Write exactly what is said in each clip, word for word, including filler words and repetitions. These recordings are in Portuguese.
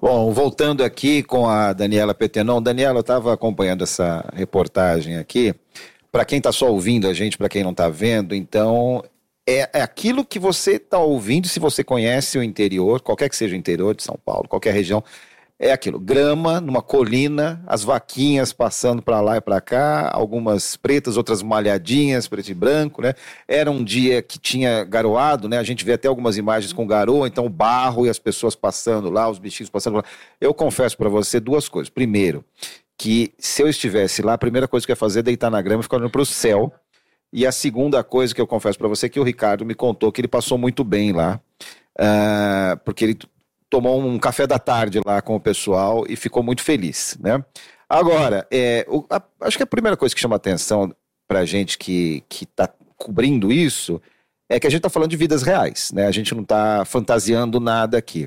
Bom, voltando aqui com a Daniela Petenon. Daniela, eu estava acompanhando essa reportagem aqui. Para quem está só ouvindo a gente, para quem não está vendo, então é, é aquilo que você está ouvindo, se você conhece o interior, qualquer que seja o interior de São Paulo, qualquer região, é aquilo, grama numa colina, as vaquinhas passando para lá e para cá, algumas pretas, outras malhadinhas, preto e branco, né? Era um dia que tinha garoado, né? A gente vê até algumas imagens com garoa, então o barro e as pessoas passando lá, os bichinhos passando lá. Eu confesso para você duas coisas. Primeiro, que se eu estivesse lá, a primeira coisa que eu ia fazer é deitar na grama e ficar olhando para o céu. E a segunda coisa que eu confesso para você é que o Ricardo me contou que ele passou muito bem lá, uh, porque ele tomou um café da tarde lá com o pessoal e ficou muito feliz, né? Agora, é, o, a, acho que a primeira coisa que chama atenção pra gente que que tá cobrindo isso é que a gente tá falando de vidas reais, né? A gente não tá fantasiando nada aqui.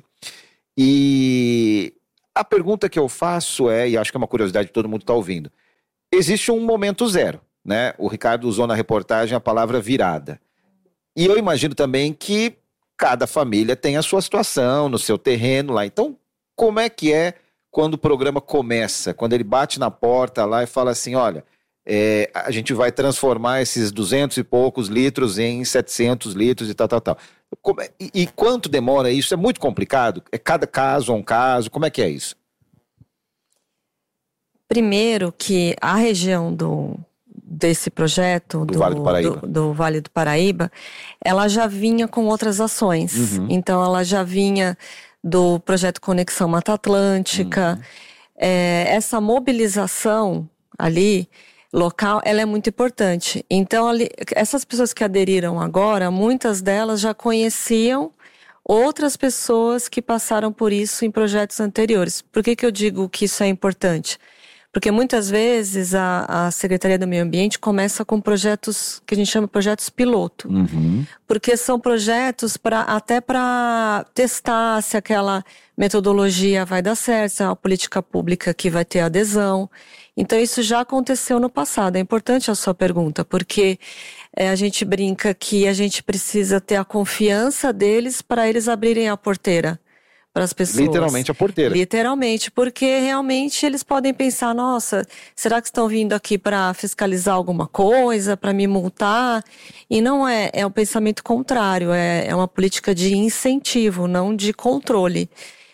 E a pergunta que eu faço é, e acho que é uma curiosidade que todo mundo tá ouvindo, existe um momento zero, né? O Ricardo usou na reportagem a palavra virada. E eu imagino também que cada família tem a sua situação, no seu terreno lá. Então, como é que é quando o programa começa? Quando ele bate na porta lá e fala assim, olha, é, a gente vai transformar esses duzentos e poucos litros em setecentos litros e tal, tal, tal. Como é, e, e quanto demora isso? É muito complicado? É cada caso a um caso? Como é que é isso? Primeiro que a região do... desse projeto do, do, vale do, Paraíba. do, do Vale do Paraíba, ela já vinha com outras ações. Uhum. Então, ela já vinha do projeto Conexão Mata Atlântica. Uhum. É, essa mobilização ali, local, ela é muito importante. Então, ali, essas pessoas que aderiram agora, muitas delas já conheciam outras pessoas que passaram por isso em projetos anteriores. Por que que eu digo que isso é importante? Porque muitas vezes a, a Secretaria do Meio Ambiente começa com projetos que a gente chama de projetos piloto. Uhum. Porque são projetos pra, até para testar se aquela metodologia vai dar certo, se é uma política pública que vai ter adesão. Então isso já aconteceu no passado. É importante a sua pergunta, porque é, a gente brinca que a gente precisa ter a confiança deles para eles abrirem a porteira para as pessoas. Literalmente a porteira. Literalmente, porque realmente eles podem pensar, nossa, será que estão vindo aqui para fiscalizar alguma coisa, para me multar? E não é, é um pensamento contrário, é, é uma política de incentivo, não de controle.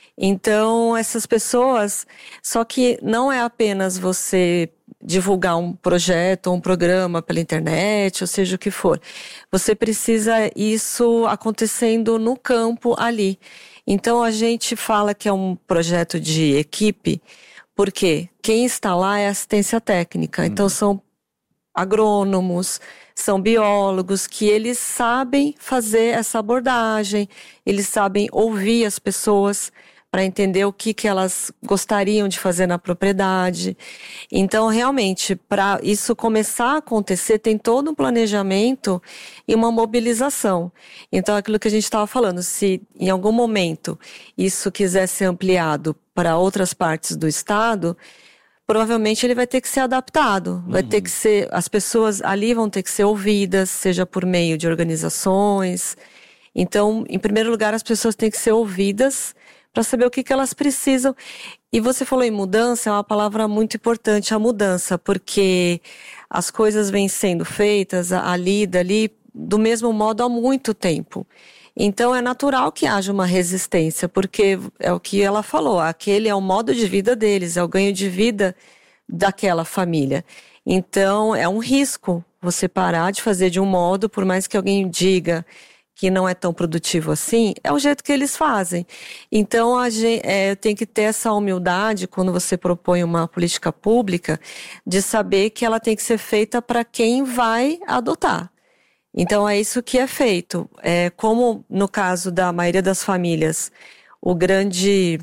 Então, essas pessoas, só que não é apenas você divulgar um projeto ou um programa pela internet, ou seja o que for. Você precisa isso acontecendo no campo ali. Então, a gente fala que é um projeto de equipe, porque quem está lá é assistência técnica. Uhum. Então, são agrônomos, são biólogos, que eles sabem fazer essa abordagem, eles sabem ouvir as pessoas para entender o que, que elas gostariam de fazer na propriedade. Então, realmente, para isso começar a acontecer, tem todo um planejamento e uma mobilização. Então, aquilo que a gente estava falando, se em algum momento isso quiser ser ampliado para outras partes do estado, provavelmente ele vai ter que ser adaptado. Vai uhum. ter que ser, as pessoas ali vão ter que ser ouvidas, seja por meio de organizações. Então, em primeiro lugar, as pessoas têm que ser ouvidas para saber o que, que elas precisam. E você falou em mudança, é uma palavra muito importante, a mudança, porque as coisas vêm sendo feitas, a, a lida ali, do mesmo modo há muito tempo. Então é natural que haja uma resistência, porque é o que ela falou, aquele é o modo de vida deles, é o ganho de vida daquela família. Então é um risco você parar de fazer de um modo, por mais que alguém diga que não é tão produtivo assim, é o jeito que eles fazem. Então, a gente é, tem que ter essa humildade quando você propõe uma política pública, de saber que ela tem que ser feita para quem vai adotar. Então, é isso que é feito. É, como no caso da maioria das famílias, o grande,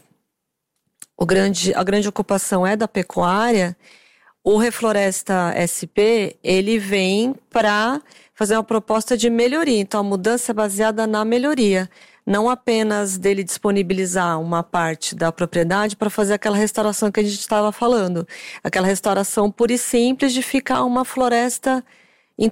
o grande, a grande ocupação é da pecuária, o Refloresta S P, ele vem para fazer uma proposta de melhoria. Então, a mudança é baseada na melhoria. Não apenas dele disponibilizar uma parte da propriedade para fazer aquela restauração que a gente estava falando. Aquela restauração pura e simples de ficar uma floresta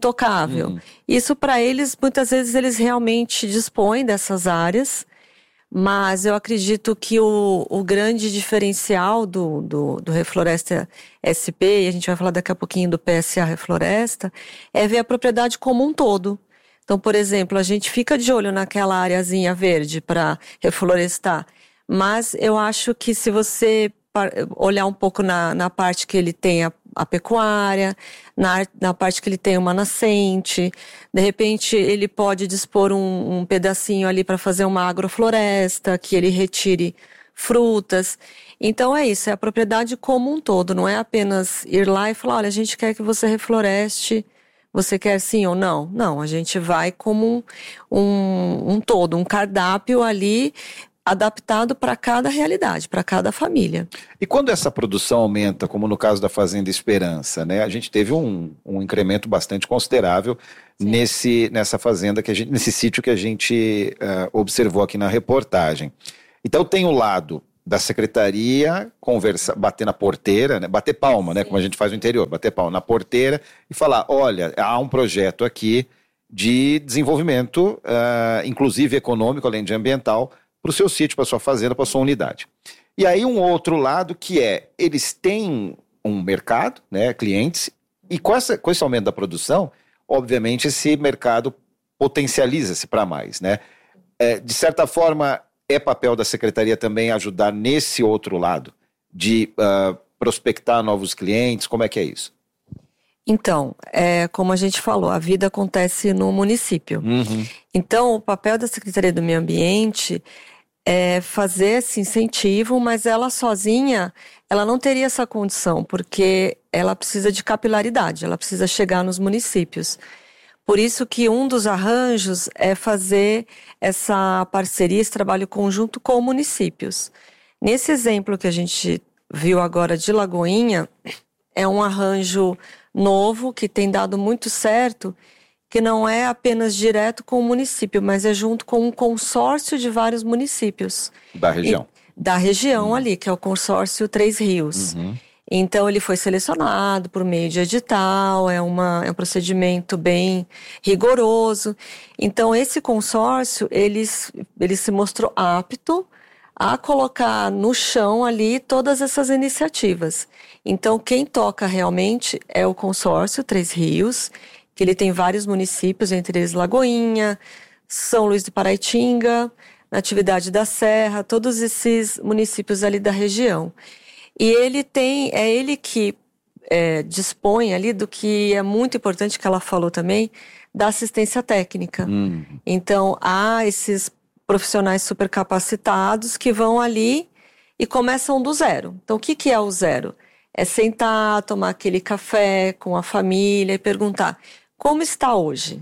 intocável. Uhum. Isso, para eles, muitas vezes, eles realmente dispõem dessas áreas, Mas eu acredito que o, o grande diferencial do, do, do Refloresta S P, e a gente vai falar daqui a pouquinho do P S A Refloresta, é ver a propriedade como um todo. Então, por exemplo, a gente fica de olho naquela areazinha verde para reflorestar, mas eu acho que se você olhar um pouco na, na parte que ele tem a, a pecuária, na, na parte que ele tem uma nascente, de repente ele pode dispor um, um pedacinho ali para fazer uma agrofloresta, que ele retire frutas. Então é isso, é a propriedade como um todo, não é apenas ir lá e falar, olha, a gente quer que você refloreste, você quer sim ou não? Não, a gente vai como um, um, um todo, um cardápio ali adaptado para cada realidade, para cada família. E quando essa produção aumenta, como no caso da Fazenda Esperança, né? A gente teve um, um incremento bastante considerável nesse, nessa fazenda, que a gente, nesse sítio que a gente uh, observou aqui na reportagem. Então tem o lado da secretaria conversar, bater na porteira, né? Bater palma, né? Como a gente faz no interior, bater palma na porteira e falar, olha, há um projeto aqui de desenvolvimento, uh, inclusive econômico, além de ambiental, para o seu sítio, para a sua fazenda, para a sua unidade. E aí um outro lado que é, eles têm um mercado, né, clientes, e com, essa, com esse aumento da produção, obviamente esse mercado potencializa-se para mais, né? É, de certa forma, é papel da secretaria também ajudar nesse outro lado, de uh, prospectar novos clientes, como é que é isso? Então, é, como a gente falou, a vida acontece no município. Uhum. Então, o papel da Secretaria do Meio Ambiente é fazer esse incentivo, mas ela sozinha, ela não teria essa condição, porque ela precisa de capilaridade, ela precisa chegar nos municípios. Por isso que um dos arranjos é fazer essa parceria, esse trabalho conjunto com municípios. Nesse exemplo que a gente viu agora de Lagoinha, é um arranjo novo que tem dado muito certo, que não é apenas direto com o município, mas é junto com um consórcio de vários municípios. Da região. E, da região uhum. ali, que é o consórcio Três Rios. Uhum. Então ele foi selecionado por meio de edital, é, uma, é um procedimento bem rigoroso. Então esse consórcio, ele, ele se mostrou apto a colocar no chão ali todas essas iniciativas. Então quem toca realmente é o consórcio Três Rios, que ele tem vários municípios, entre eles Lagoinha, São Luís do Paraitinga, Natividade da Serra, todos esses municípios ali da região. E ele tem, é ele que é, dispõe ali do que é muito importante, que ela falou também, da assistência técnica. Hum. Então, há esses profissionais super capacitados que vão ali e começam do zero. Então, o que, que é o zero? É sentar, tomar aquele café com a família e perguntar, como está hoje?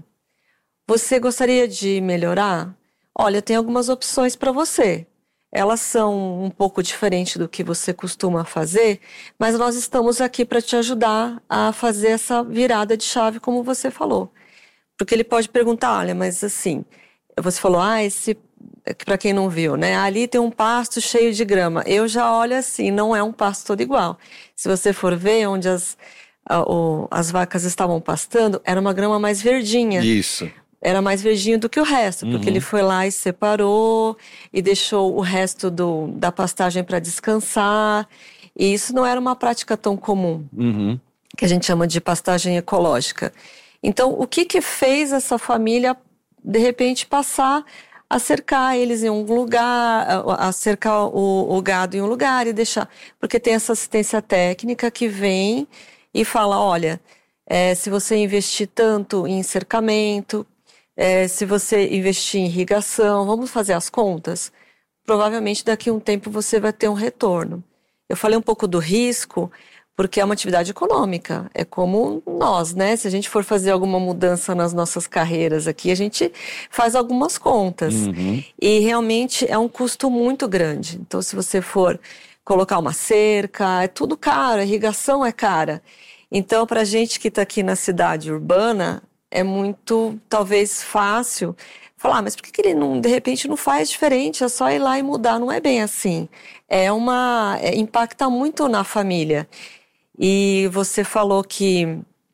Você gostaria de melhorar? Olha, tem algumas opções para você. Elas são um pouco diferentes do que você costuma fazer, mas nós estamos aqui para te ajudar a fazer essa virada de chave, como você falou. Porque ele pode perguntar, olha, mas assim, você falou, ah, esse, para quem não viu, né? Ali tem um pasto cheio de grama. Eu já olho assim, não é um pasto todo igual. Se você for ver onde as, a, o, as vacas estavam pastando, era uma grama mais verdinha. Isso. Era mais verdinho do que o resto, porque uhum. ele foi lá e separou e deixou o resto do, da pastagem para descansar. E isso não era uma prática tão comum, uhum. que a gente chama de pastagem ecológica. Então, o que que fez essa família, de repente, passar a cercar eles em um lugar, a cercar o, o gado em um lugar e deixar... Porque tem essa assistência técnica que vem e fala, olha, é, se você investir tanto em cercamento... É, se você investir em irrigação, vamos fazer as contas, provavelmente daqui a um tempo você vai ter um retorno. Eu falei um pouco do risco, porque é uma atividade econômica, é como nós, né? Se a gente for fazer alguma mudança nas nossas carreiras aqui, a gente faz algumas contas. Uhum. E realmente é um custo muito grande. Então, se você for colocar uma cerca, é tudo caro, a irrigação é cara. Então, para a gente que está aqui na cidade urbana... é muito, talvez, fácil falar, ah, mas por que, que ele, não, de repente, não faz diferente? É só ir lá e mudar. Não é bem assim. É uma, é, impacta muito na família. E você falou que...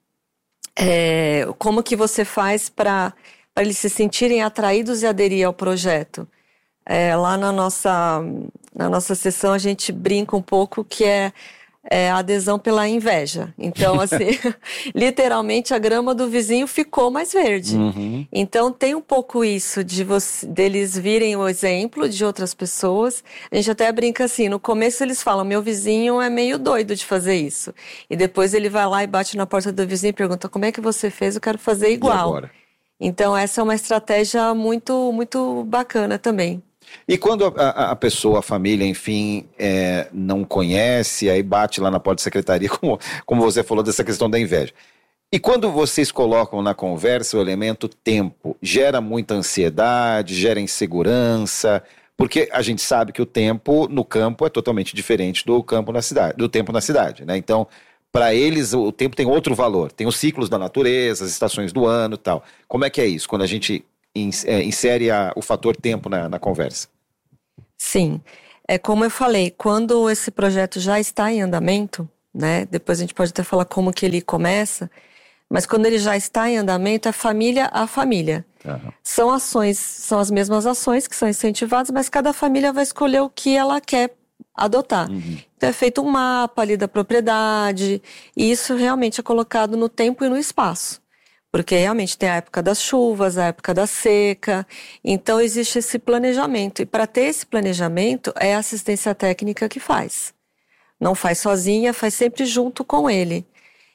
É, como que você faz para eles se sentirem atraídos e aderir ao projeto? É, lá na nossa, na nossa sessão a gente brinca um pouco que é, é a adesão pela inveja. Então, assim, literalmente a grama do vizinho ficou mais verde. Uhum. Então, tem um pouco isso de você, deles virem o exemplo de outras pessoas. A gente até brinca assim, no começo eles falam, meu vizinho é meio doido de fazer isso. E depois ele vai lá e bate na porta do vizinho e pergunta, como é que você fez? Eu quero fazer igual. E agora? Então, essa é uma estratégia muito, muito bacana também. E quando a, a pessoa, a família, enfim, é, não conhece, aí bate lá na porta da secretaria, como, como você falou dessa questão da inveja. E quando vocês colocam na conversa o elemento tempo, gera muita ansiedade, gera insegurança, porque a gente sabe que o tempo no campo é totalmente diferente do campo na cidade, do tempo na cidade, né? Então, para eles, o tempo tem outro valor, tem os ciclos da natureza, as estações do ano e tal. Como é que é isso, quando a gente insere a, o fator tempo na, na conversa? Sim, é como eu falei, quando esse projeto já está em andamento, né, depois a gente pode até falar como que ele começa, mas quando ele já está em andamento, é família a família. Uhum. São ações, são as mesmas ações que são incentivadas, mas cada família vai escolher o que ela quer adotar. Uhum. Então é feito um mapa ali da propriedade, e isso realmente é colocado no tempo e no espaço. Porque realmente tem a época das chuvas, a época da seca, então existe esse planejamento. E para ter esse planejamento, é a assistência técnica que faz. Não faz sozinha, faz sempre junto com ele.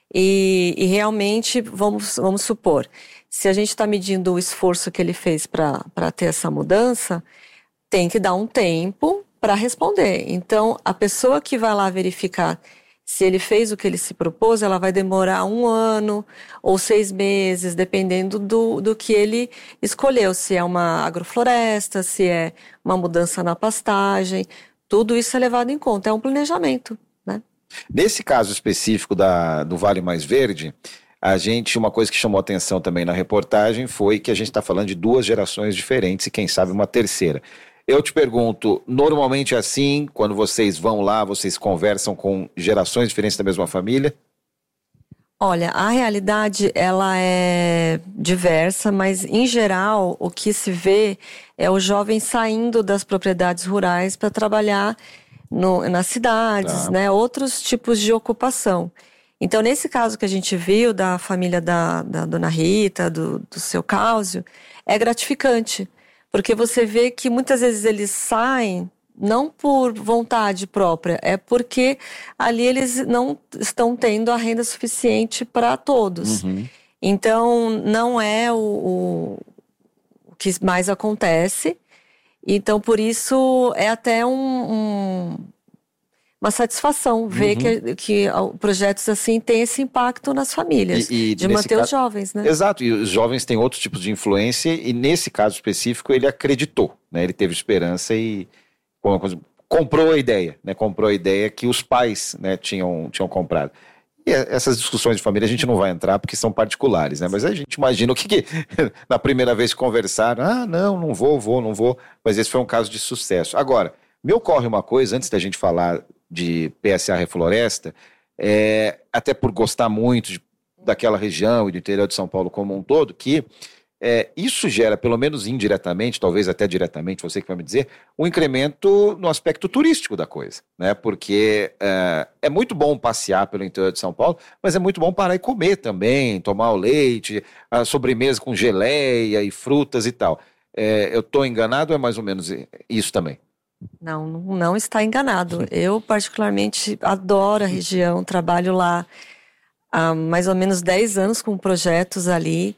E, e realmente, vamos, vamos supor, se a gente está medindo o esforço que ele fez para ter essa mudança, tem que dar um tempo para responder. Então, a pessoa que vai lá verificar se ele fez o que ele se propôs, ela vai demorar um ano ou seis meses, dependendo do, do que ele escolheu. Se é uma agrofloresta, se é uma mudança na pastagem, tudo isso é levado em conta, é um planejamento, né? Nesse caso específico da, do Vale Mais Verde, a gente, uma coisa que chamou atenção também na reportagem foi que a gente está falando de duas gerações diferentes e quem sabe uma terceira. Eu te pergunto, normalmente é assim, quando vocês vão lá, vocês conversam com gerações diferentes da mesma família? Olha, a realidade, ela é diversa, mas em geral, o que se vê é o jovem saindo das propriedades rurais para trabalhar no, nas cidades, tá, né? Outros tipos de ocupação. Então, nesse caso que a gente viu da família da, da dona Rita, do, do seu Cáusio, é gratificante. Porque você vê que muitas vezes eles saem não por vontade própria, é porque ali eles não estão tendo a renda suficiente para todos. Uhum. Então, não é o, o, o que mais acontece. Então, por isso, é até um, um, uma satisfação ver uhum. que, que projetos assim têm esse impacto nas famílias, e, e de manter caso, os jovens, né? Exato, e os jovens têm outros tipos de influência e nesse caso específico ele acreditou, né? Ele teve esperança e comprou a ideia, né? Comprou a ideia que os pais, né, tinham, tinham comprado. E essas discussões de família a gente não vai entrar porque são particulares, né? Mas a gente imagina o que, que na primeira vez que conversaram, ah, não, não vou, vou, não vou, mas esse foi um caso de sucesso. Agora, me ocorre uma coisa, antes da gente falar de P S A Refloresta, é, até por gostar muito de, daquela região e do interior de São Paulo como um todo, que é, isso gera, pelo menos indiretamente, talvez até diretamente, você que vai me dizer, um incremento no aspecto turístico da coisa, né? Porque é, é muito bom passear pelo interior de São Paulo, mas é muito bom parar e comer também, tomar o leite, a sobremesa com geleia e frutas e tal. É, eu estou enganado ou é mais ou menos isso também? Não, não está enganado. Eu, particularmente, adoro a região, trabalho lá há mais ou menos dez anos com projetos ali.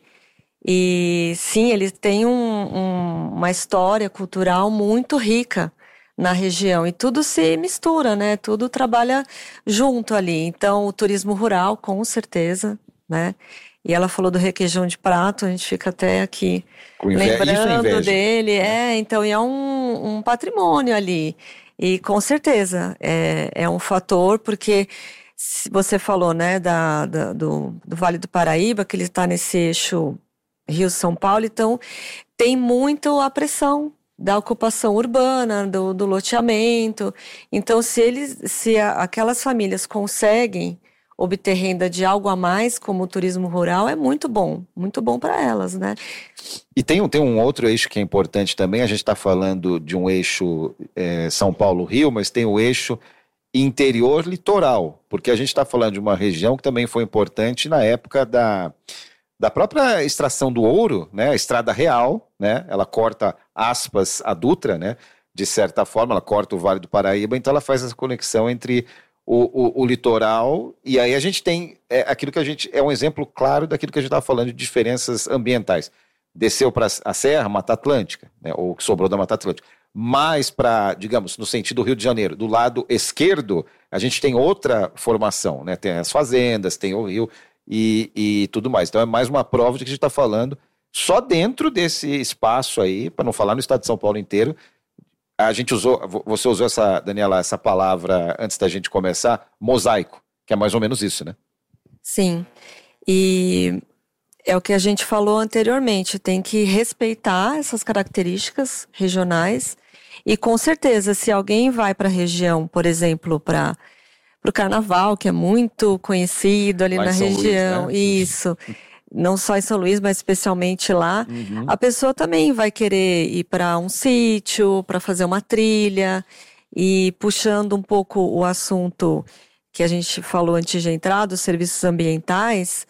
E sim, ele tem um, um, uma história cultural muito rica na região. E tudo se mistura, né? Tudo trabalha junto ali. Então, o turismo rural, com certeza, né? E ela falou do requeijão de prato, a gente fica até aqui lembrando dele. É, então, e é um, um patrimônio ali. E com certeza é, é um fator, porque se você falou, né, da, da, do, do Vale do Paraíba, que ele está nesse eixo Rio-São Paulo, então tem muito a pressão da ocupação urbana, do, do loteamento. Então, se eles, se a, aquelas famílias conseguem obter renda de algo a mais, como o turismo rural, é muito bom, muito bom para elas, né? E tem, um- tem um outro eixo que é importante também, a gente está falando de um eixo é, São Paulo-Rio, mas tem o eixo interior-litoral, porque a gente está falando de uma região que também foi importante na época da, da própria extração do ouro, né? A Estrada Real, né? Ela corta, aspas, a Dutra, né? De certa forma, ela corta o Vale do Paraíba, então ela faz essa conexão entre o, o, o litoral, e aí a gente tem é, aquilo que a gente, é um exemplo claro daquilo que a gente estava falando de diferenças ambientais. Desceu para a Serra, Mata Atlântica, né? Ou o que sobrou da Mata Atlântica. Mais para, digamos, no sentido do Rio de Janeiro, do lado esquerdo, a gente tem outra formação, né? Tem as fazendas, tem o rio e, e tudo mais. Então é mais uma prova de que a gente está falando só dentro desse espaço aí, para não falar no estado de São Paulo inteiro. A gente usou, você usou essa, Daniela, essa palavra antes da gente começar, mosaico, que é mais ou menos isso, né? Sim, e é o que a gente falou anteriormente, tem que respeitar essas características regionais e com certeza, se alguém vai para a região, por exemplo, para o carnaval, que é muito conhecido ali Lá na em São Luís, região, né? isso, não só em São Luís, mas especialmente lá, Uhum. a pessoa também vai querer ir para um sítio, para fazer uma trilha, e puxando um pouco o assunto que a gente falou antes de entrar, dos serviços ambientais,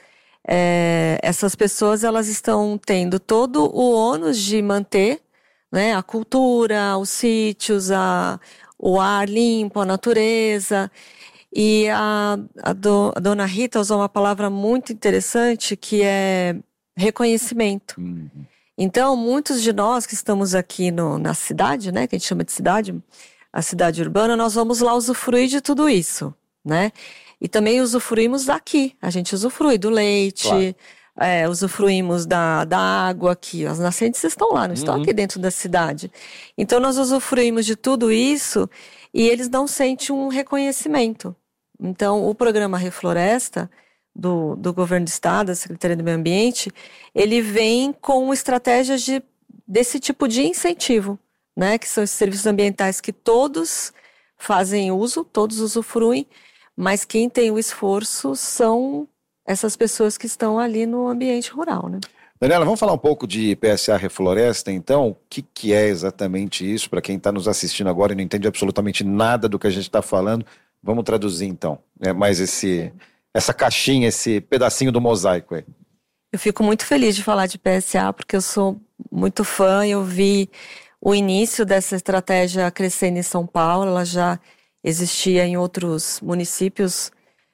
é, essas pessoas elas estão tendo todo o ônus de manter, né, a cultura, os sítios, a, o ar limpo, a natureza. E a, a, do, a dona Rita usou uma palavra muito interessante que é reconhecimento. Uhum. Então, muitos de nós que estamos aqui no, na cidade, né, que a gente chama de cidade, a cidade urbana, nós vamos lá usufruir de tudo isso, né? E também usufruímos daqui, a gente usufrui do leite, Claro. é, usufruímos da, da água aqui, as nascentes estão lá, não estão Uhum. aqui dentro da cidade. Então, nós usufruímos de tudo isso e eles não sentem um reconhecimento. Então, o programa Refloresta, do, do governo do estado, da Secretaria do Meio Ambiente, ele vem com estratégias de, desse tipo de incentivo, né? Que são esses serviços ambientais que todos fazem uso, todos usufruem, mas quem tem o esforço são essas pessoas que estão ali no ambiente rural, né? Daniela, vamos falar um pouco de P S A Refloresta, então? O que, que é exatamente isso? Para quem está nos assistindo agora e não entende absolutamente nada do que a gente está falando, vamos traduzir então, né? Mais esse, essa caixinha, esse pedacinho do mosaico aí. Eu fico muito feliz de falar de P S A, porque eu sou muito fã, eu vi o início dessa estratégia crescendo em São Paulo, ela já existia em outros municípios,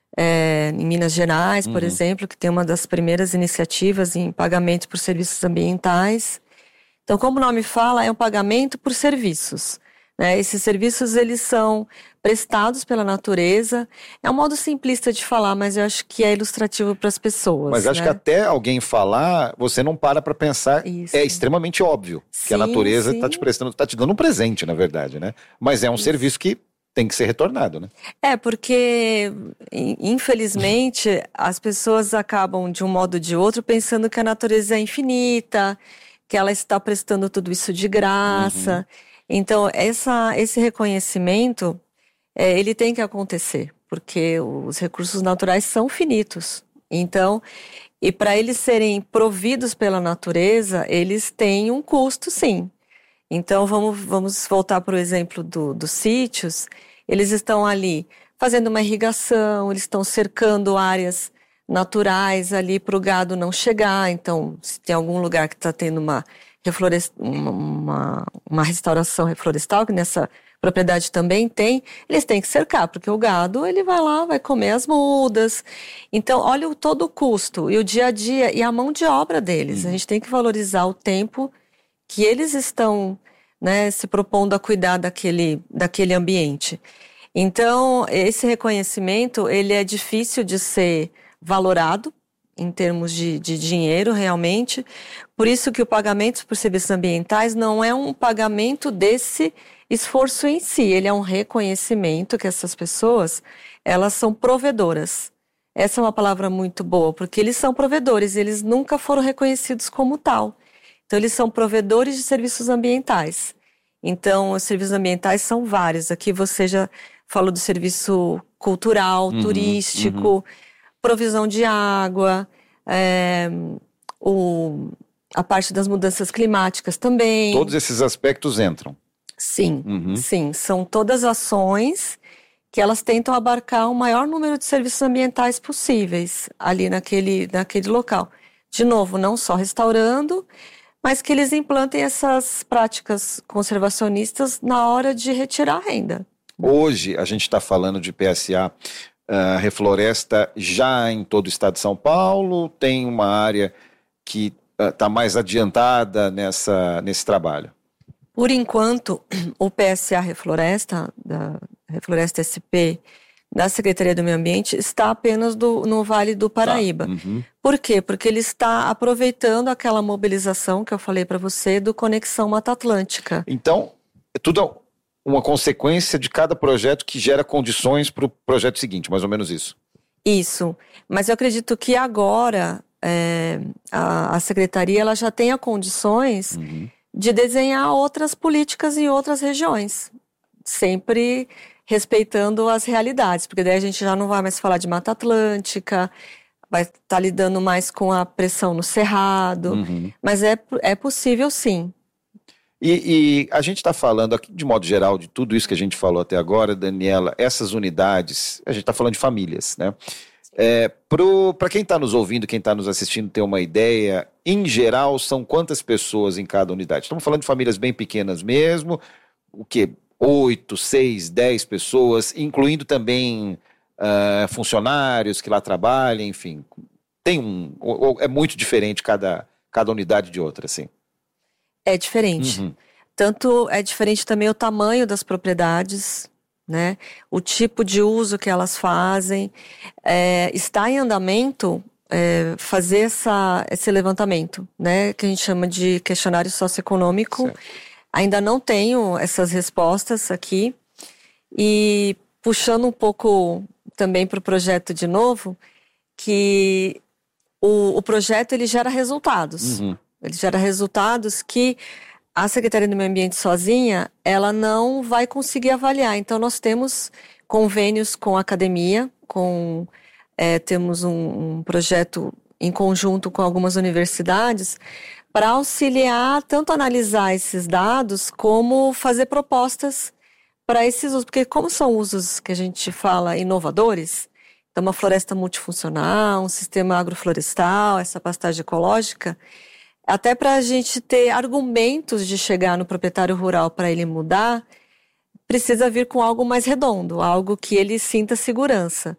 é, em Minas Gerais, por Uhum. exemplo, que tem uma das primeiras iniciativas em pagamento por serviços ambientais. Então, como o nome fala, é um pagamento por serviços, né? Esses serviços, eles são prestados pela natureza. É um modo simplista de falar, mas eu acho que é ilustrativo para as pessoas. Mas acho né? que até alguém falar, você não para para pensar, Isso. é extremamente óbvio que a Sim, natureza sim. está te prestando, está te dando um presente, na verdade, né? Mas é um Isso. serviço que tem que ser retornado, né? É, porque, in- infelizmente, as pessoas acabam, de um modo ou de outro, pensando que a natureza é infinita, que ela está prestando tudo isso de graça. Então, essa, esse reconhecimento, é, ele tem que acontecer, porque os recursos naturais são finitos. Então, e para eles serem providos pela natureza, eles têm um custo, sim. Então, vamos, vamos voltar para o exemplo do, dos sítios. Eles estão ali fazendo uma irrigação, eles estão cercando áreas naturais ali para o gado não chegar. Então, se tem algum lugar que está tendo uma, reflorest... uma, uma, uma restauração reflorestal, que nessa propriedade também tem, eles têm que cercar, porque o gado ele vai lá, vai comer as mudas. Então, olha o, todo o custo e o dia a dia e a mão de obra deles. A gente tem que valorizar o tempo que eles estão, né, se propondo a cuidar daquele, daquele ambiente. Então, esse reconhecimento, ele é difícil de ser valorado em termos de, de dinheiro, realmente. Por isso que o pagamento por serviços ambientais não é um pagamento desse esforço em si, ele é um reconhecimento que essas pessoas, elas são provedoras. Essa é uma palavra muito boa, porque eles são provedores, eles nunca foram reconhecidos como tal. Então, eles são provedores de serviços ambientais. Então, os serviços ambientais são vários. Aqui você já Falo do serviço cultural, uhum, turístico, uhum. provisão de água, é, o, a parte das mudanças climáticas também. Todos esses aspectos entram. Sim, uhum. sim. São todas ações que elas tentam abarcar o maior número de serviços ambientais possíveis ali naquele, naquele local. De novo, não só restaurando, mas que eles implantem essas práticas conservacionistas na hora de retirar a renda. Hoje a gente está falando de P S A uh, Refloresta já em todo o estado de São Paulo, tem uma área que está uh, mais adiantada nessa, nesse trabalho? Por enquanto, o P S A Refloresta, da Refloresta S P, da Secretaria do Meio Ambiente, está apenas do, no Vale do Paraíba. Tá. Uhum. Por quê? Porque ele está aproveitando aquela mobilização que eu falei para você do Conexão Mata Atlântica. Então, é tudo uma consequência de cada projeto que gera condições para o projeto seguinte, mais ou menos isso. Isso. Mas eu acredito que agora é, a, a Secretaria ela já tenha condições uhum. de desenhar outras políticas em outras regiões. Sempre respeitando as realidades, porque daí a gente já não vai mais falar de Mata Atlântica, vai estar tá lidando mais com a pressão no cerrado, uhum. mas é, é possível sim. E, e a gente está falando aqui, de modo geral, de tudo isso que a gente falou até agora, Daniela, essas unidades, a gente está falando de famílias, né? É, para quem está nos ouvindo, quem está nos assistindo ter uma ideia, em geral, são quantas pessoas em cada unidade? Estamos falando de famílias bem pequenas mesmo, o quê? Oito, seis, dez pessoas, incluindo também uh, funcionários que lá trabalham, enfim. Tem um, ou, ou é muito diferente cada, cada unidade de outra, assim? É diferente. Uhum. Tanto é diferente também o tamanho das propriedades, né? O tipo de uso que elas fazem. É, está em andamento é, fazer essa, esse levantamento, né? Que a gente chama de questionário socioeconômico. Certo. Ainda não tenho essas respostas aqui. E puxando um pouco também para o projeto de novo, que o, o projeto ele gera resultados. Uhum. Ele gera resultados que a Secretaria do Meio Ambiente sozinha, ela não vai conseguir avaliar. Então, nós temos convênios com a academia, com, é, temos um, um projeto em conjunto com algumas universidades para auxiliar, tanto analisar esses dados, como fazer propostas para esses usos. Porque como são usos que a gente fala inovadores, então uma floresta multifuncional, um sistema agroflorestal, essa pastagem ecológica, até para a gente ter argumentos de chegar no proprietário rural para ele mudar, precisa vir com algo mais redondo, algo que ele sinta segurança.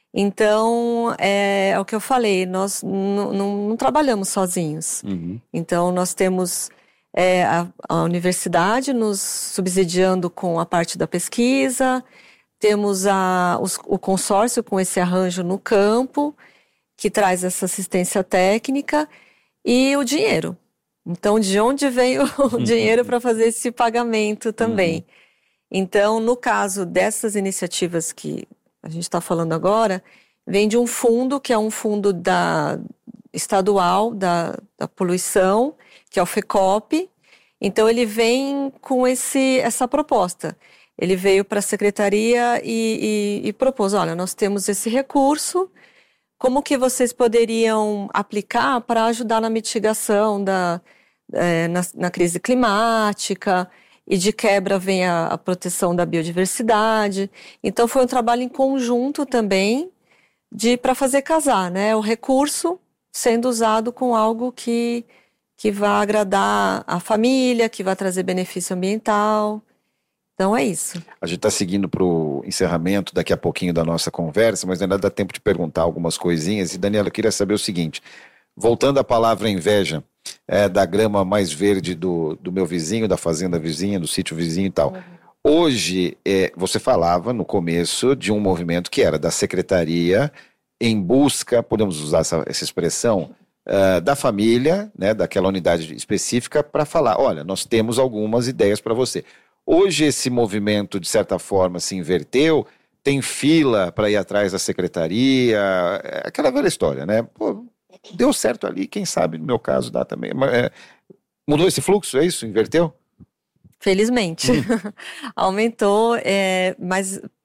Então, é, é o que eu falei, nós n- n- não trabalhamos sozinhos. Uhum. Então, nós temos é, a, a universidade nos subsidiando com a parte da pesquisa, temos a, os, o consórcio com esse arranjo no campo, que traz essa assistência técnica, e o dinheiro. Então, de onde vem o uhum. dinheiro para fazer esse pagamento também? Uhum. Então, no caso dessas iniciativas que a gente está falando agora, vem de um fundo, que é um fundo da, estadual da, da poluição, que é o FECOP. Então, ele vem com esse, essa proposta. Ele veio para a secretaria e, e, e propôs, olha, nós temos esse recurso, como que vocês poderiam aplicar para ajudar na mitigação da, é, na, na crise climática, e de quebra vem a, a proteção da biodiversidade. Então foi um trabalho em conjunto também para fazer casar, né? O recurso sendo usado com algo que, que vai agradar a família, que vai trazer benefício ambiental. Então é isso. A gente está seguindo para o encerramento daqui a pouquinho da nossa conversa, mas ainda dá tempo de perguntar algumas coisinhas. E Daniela, eu queria saber o seguinte, voltando à palavra inveja, é, da grama mais verde do, do meu vizinho, da fazenda vizinha, do sítio vizinho e tal. Uhum. Hoje, é, você falava no começo de um movimento que era da secretaria em busca, podemos usar essa, essa expressão, uh, da família, né, daquela unidade específica, para falar, olha, nós temos algumas ideias para você. Hoje esse movimento, de certa forma, se inverteu, tem fila para ir atrás da secretaria, é aquela velha história, né? Pô, deu certo ali, quem sabe no meu caso dá também. É, mudou esse fluxo, é isso? Inverteu? Felizmente. Hum. Aumentou, é, mas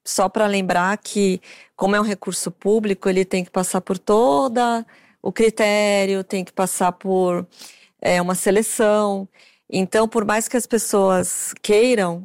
só para lembrar que, como é um recurso público, ele tem que passar por todo o critério, tem que passar por é, uma seleção. Então, por mais que as pessoas queiram,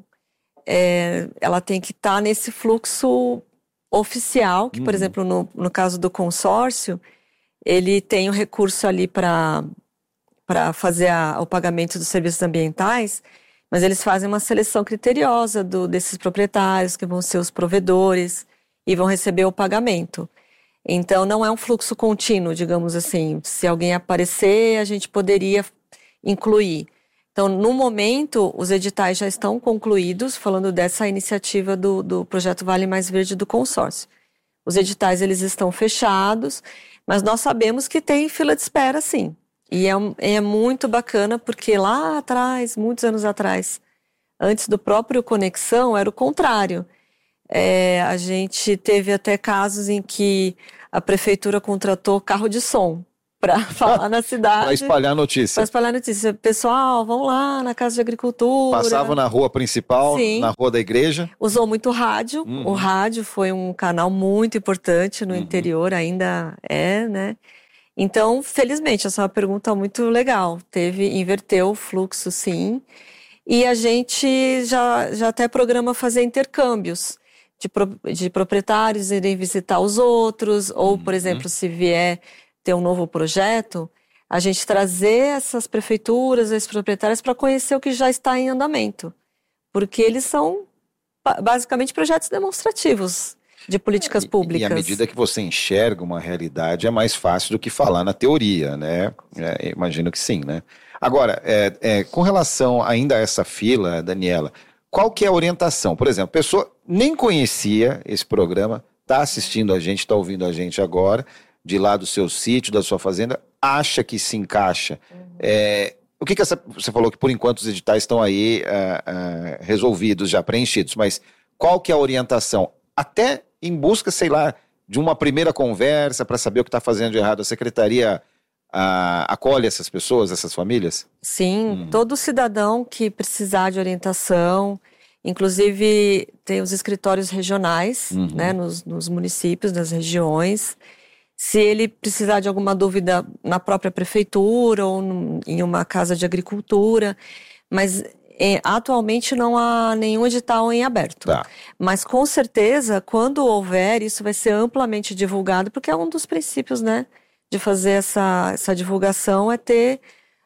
é, ela tem que estar tá nesse fluxo oficial, que, por uhum. exemplo, no, no caso do consórcio, ele tem o recurso ali para para fazer a, o pagamento dos serviços ambientais, mas eles fazem uma seleção criteriosa do, desses proprietários, que vão ser os provedores, e vão receber o pagamento. Então, não é um fluxo contínuo, digamos assim. Se alguém aparecer, a gente poderia incluir. Então, no momento, os editais já estão concluídos, falando dessa iniciativa do, do projeto Vale Mais Verde do consórcio. Os editais, eles estão fechados, mas nós sabemos que tem fila de espera, sim. E é, é muito bacana, porque lá atrás, muitos anos atrás, antes do próprio Conexão, era o contrário. É, a gente teve até casos em que a prefeitura contratou carro de som para falar na cidade. Para espalhar notícia. Para espalhar notícia. Pessoal, vão lá na Casa de Agricultura. Passava na rua principal, Sim. na rua da igreja. Usou muito rádio. Uhum. O rádio foi um canal muito importante no uhum. interior, ainda é, né? Então, felizmente, essa é uma pergunta muito legal. Teve, inverteu o fluxo, sim. E a gente já, já até programa fazer intercâmbios de, pro, de proprietários irem visitar os outros, ou, por exemplo, se vier ter um novo projeto, a gente trazer essas prefeituras, esses proprietários, para conhecer o que já está em andamento. Porque eles são, basicamente, projetos demonstrativos de políticas públicas. E à medida que você enxerga uma realidade, é mais fácil do que falar na teoria, né? É, imagino que sim, né? Agora, é, é, com relação ainda a essa fila, Daniela, qual que é a orientação? Por exemplo, a pessoa nem conhecia esse programa, está assistindo a gente, está ouvindo a gente agora, de lá do seu sítio, da sua fazenda, acha que se encaixa. Uhum. É, o que que essa, você falou que por enquanto os editais estão aí uh, uh, resolvidos, já preenchidos, mas qual que é a orientação? Até em busca, sei lá, de uma primeira conversa para saber o que está fazendo de errado, a secretaria a, acolhe essas pessoas, essas famílias? Sim, hum. todo cidadão que precisar de orientação, inclusive tem os escritórios regionais, uhum. né, nos, nos municípios, nas regiões. Se ele precisar de alguma dúvida na própria prefeitura ou no, em uma casa de agricultura, mas é, atualmente não há nenhum edital em aberto. Tá. Mas com certeza, quando houver, isso vai ser amplamente divulgado, porque é um dos princípios, né, de fazer essa, essa divulgação, é ter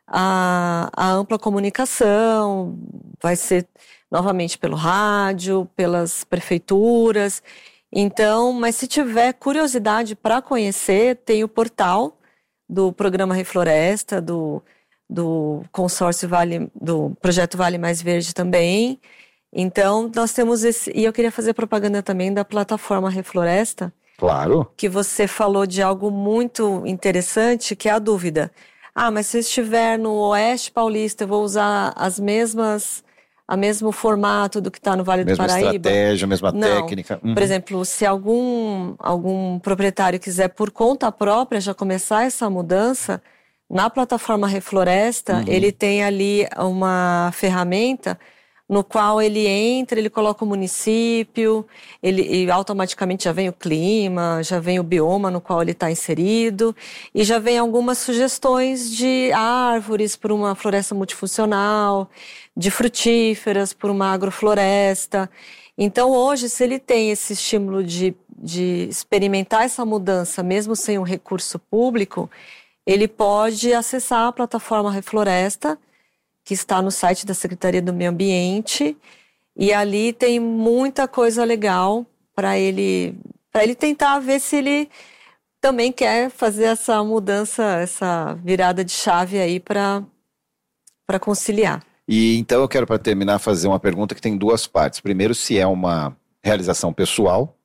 a, a ampla comunicação, vai ser novamente pelo rádio, pelas prefeituras. Então, mas se tiver curiosidade para conhecer, tem o portal do programa Refloresta, do, do consórcio Vale, do projeto Vale Mais Verde também. Então, nós temos esse, e eu queria fazer propaganda também da plataforma Refloresta. Claro. Que você falou de algo muito interessante, que é a dúvida. Ah, mas se eu estiver no Oeste Paulista, eu vou usar as mesmas... o mesmo formato do que está no Vale mesma do Paraíba. Mesma estratégia, mesma Não. técnica. Uhum. Por exemplo, se algum, algum proprietário quiser por conta própria já começar essa mudança, na plataforma Refloresta, uhum. ele tem ali uma ferramenta no qual ele entra, ele coloca o município, ele, e automaticamente já vem o clima, já vem o bioma no qual ele está inserido, e já vem algumas sugestões de árvores para uma floresta multifuncional, de frutíferas por uma agrofloresta. Então, hoje, se ele tem esse estímulo de, de experimentar essa mudança, mesmo sem um recurso público, ele pode acessar a plataforma Refloresta, que está no site da Secretaria do Meio Ambiente, e ali tem muita coisa legal para ele, para ele tentar ver se ele também quer fazer essa mudança, essa virada de chave aí para para conciliar. E então eu quero, para terminar, fazer uma pergunta que tem duas partes. Primeiro, se é uma realização pessoal,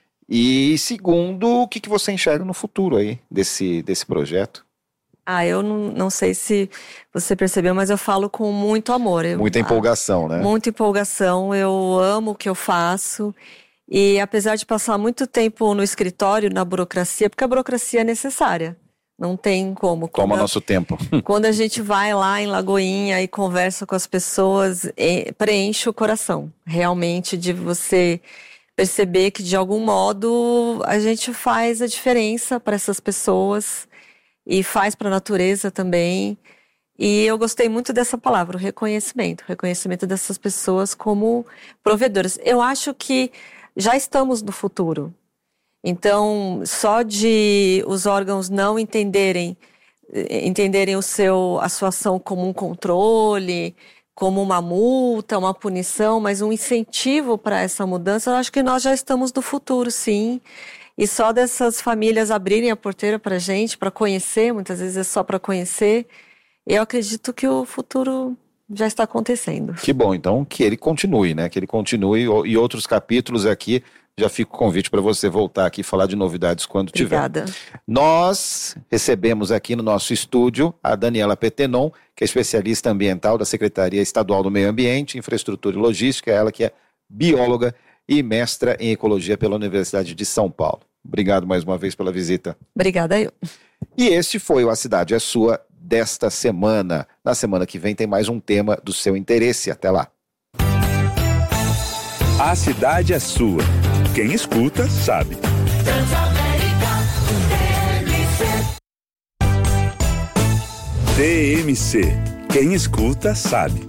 e segundo, o que, que você enxerga no futuro aí desse, desse projeto? Ah, eu não, não sei se você percebeu, mas eu falo com muito amor. Eu, muita empolgação, ah, né? Muita empolgação, eu amo o que eu faço. E apesar de passar muito tempo no escritório, na burocracia, porque a burocracia é necessária, não tem como. Toma quando, nosso tempo. Quando a gente vai lá em Lagoinha e conversa com as pessoas, é, preenche o coração, realmente, de você perceber que de algum modo a gente faz a diferença para essas pessoas e faz para a natureza também. E eu gostei muito dessa palavra, o reconhecimento, o reconhecimento dessas pessoas como provedoras. Eu acho que já estamos no futuro. Então, só de os órgãos não entenderem, entenderem o seu, a sua ação como um controle, como uma multa, uma punição, mas um incentivo para essa mudança, eu acho que nós já estamos no futuro, sim. E só dessas famílias abrirem a porteira para a gente, para conhecer, muitas vezes é só para conhecer, eu acredito que o futuro já está acontecendo. Que bom, então, que ele continue, né? Que ele continue e outros capítulos aqui. Já fica o convite para você voltar aqui e falar de novidades quando Obrigada. tiver. Nós recebemos aqui no nosso estúdio a Daniela Petenon, que é especialista ambiental da Secretaria Estadual do Meio Ambiente, Infraestrutura e Logística, ela que é bióloga e mestra em Ecologia pela Universidade de São Paulo. Obrigado mais uma vez pela visita. Obrigada eu. E este foi o A Cidade é Sua desta semana. Na semana que vem tem mais um tema do seu interesse. Até lá. A Cidade é Sua. Quem escuta, sabe. T M C. Quem escuta, sabe.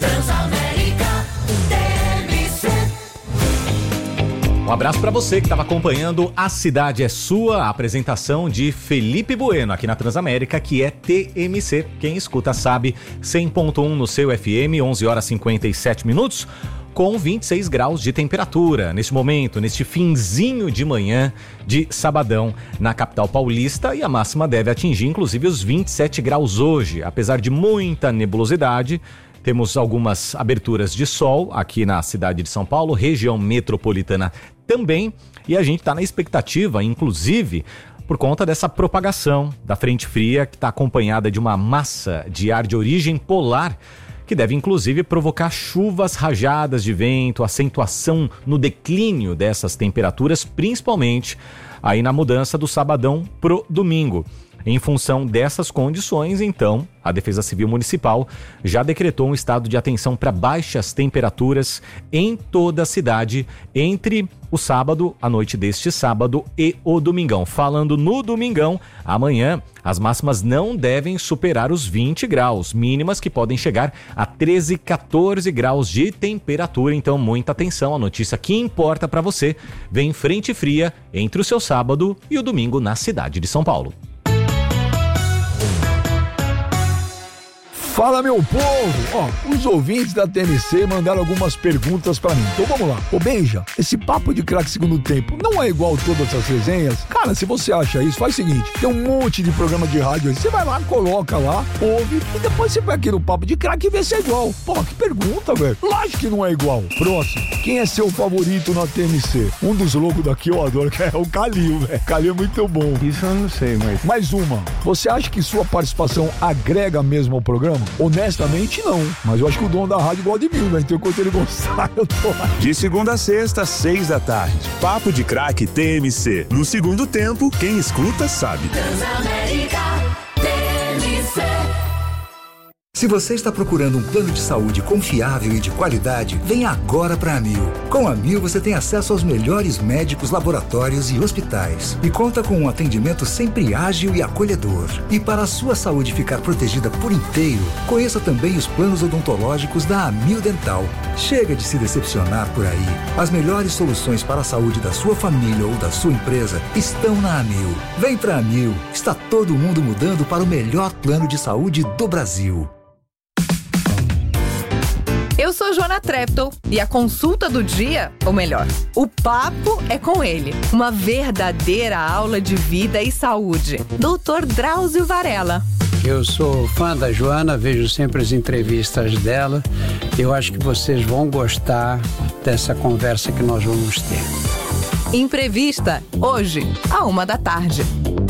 Um abraço para você que estava acompanhando A Cidade é Sua, a apresentação de Felipe Bueno aqui na Transamérica, que é T M C. Quem escuta sabe, cem ponto um no seu F M, onze horas e cinquenta e sete minutos. Com vinte e seis graus de temperatura, neste momento, neste finzinho de manhã de sabadão na capital paulista, e a máxima deve atingir inclusive os vinte e sete graus hoje, apesar de muita nebulosidade. Temos algumas aberturas de sol aqui na cidade de São Paulo, região metropolitana também, e a gente está na expectativa, inclusive, por conta dessa propagação da frente fria que está acompanhada de uma massa de ar de origem polar, que deve inclusive provocar chuvas rajadas de vento, acentuação no declínio dessas temperaturas, principalmente aí na mudança do sabadão pro domingo. Em função dessas condições, então, a Defesa Civil Municipal já decretou um estado de atenção para baixas temperaturas em toda a cidade entre o sábado, a noite deste sábado, e o domingão. Falando no domingão, amanhã as máximas não devem superar os vinte graus, mínimas que podem chegar a treze, quatorze graus de temperatura. Então, muita atenção, a notícia que importa para você vem frente fria entre o seu sábado e o domingo na cidade de São Paulo. Fala, meu povo! Ó, os ouvintes da T M C mandaram algumas perguntas pra mim. Então vamos lá. Ô, Benja, esse papo de craque segundo tempo não é igual todas essas resenhas? Cara, se você acha isso, faz o seguinte, tem um monte de programa de rádio aí. Você vai lá, coloca lá, ouve, e depois você vai aqui no papo de craque e vê se é igual. Pô, que pergunta, velho. Lógico que não é igual. Próximo. Quem é seu favorito na T M C? Um dos loucos daqui eu adoro, que é o Calil, velho. Calil é muito bom. Isso eu não sei, mas... Mais uma. Você acha que sua participação agrega mesmo ao programa? Honestamente, não. Mas eu acho que o dono da rádio gosta de mim, né? Então, enquanto ele gostar, eu tô lá. De segunda a sexta, seis da tarde. Papo de Craque T M C. No segundo tempo, quem escuta sabe. Transamérica T M C. Se você está procurando um plano de saúde confiável e de qualidade, venha agora para a Amil. Com a Amil você tem acesso aos melhores médicos, laboratórios e hospitais. E conta com um atendimento sempre ágil e acolhedor. E para a sua saúde ficar protegida por inteiro, conheça também os planos odontológicos da Amil Dental. Chega de se decepcionar por aí. As melhores soluções para a saúde da sua família ou da sua empresa estão na Amil. Vem para a Amil. Está todo mundo mudando para o melhor plano de saúde do Brasil. Eu sou Joana Treptow e a consulta do dia, ou melhor, o papo é com ele. Uma verdadeira aula de vida e saúde. doutor Drauzio Varela. Eu sou fã da Joana, vejo sempre as entrevistas dela. Eu acho que vocês vão gostar dessa conversa que nós vamos ter. Entrevista, hoje, à uma da tarde.